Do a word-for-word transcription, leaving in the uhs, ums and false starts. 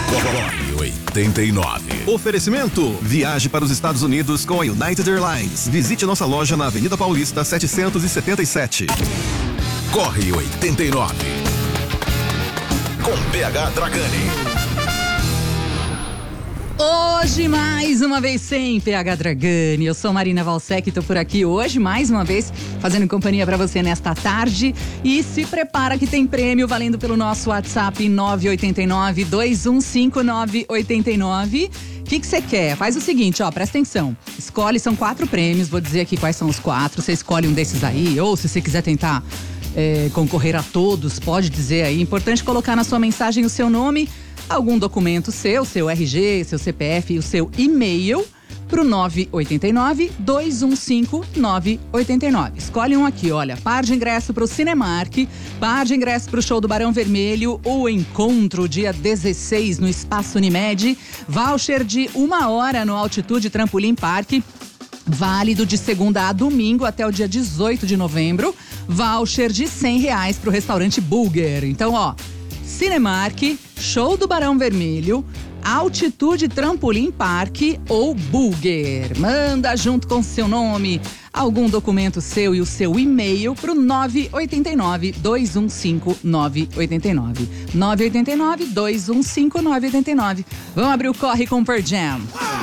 Corre oitenta e nove. Oferecimento: viaje para os Estados Unidos com a United Airlines. Visite nossa loja na Avenida Paulista setecentos e setenta e sete. Corre oitenta e nove. Com P H Dragani. Hoje, mais uma vez, sem P H Dragani. Eu sou Marina Valsec e tô por aqui hoje, mais uma vez, fazendo companhia pra você nesta tarde. E se prepara que tem prêmio valendo pelo nosso WhatsApp nove oito nove, dois um cinco, nove oito nove. O que que você quer? Faz o seguinte, ó, presta atenção. Escolhe, são quatro prêmios, vou dizer aqui quais são os quatro. Você escolhe um desses aí, ou se você quiser tentar é, concorrer a todos, pode dizer aí. Importante colocar na sua mensagem o seu nome, algum documento seu, seu R G, seu C P F e o seu e-mail pro nove oito nove, dois um cinco, nove oito nove. Escolhe um aqui, olha, par de ingresso pro Cinemark, par de ingresso pro show do Barão Vermelho, o encontro dia dezesseis no Espaço Unimed, voucher de uma hora no Altitude Trampolim Park, válido de segunda a domingo até o dia dezoito de novembro, voucher de cem reais pro restaurante Burger. Então, ó, Cinemark, show do Barão Vermelho, Altitude Trampolim Park ou Burger. Manda junto com seu nome, algum documento seu e o seu e-mail pro nove oito nove, dois um cinco, nove oito nove. nove oito nove, dois um cinco, nove oito nove. Vamos abrir o Corre com Pearl Jam.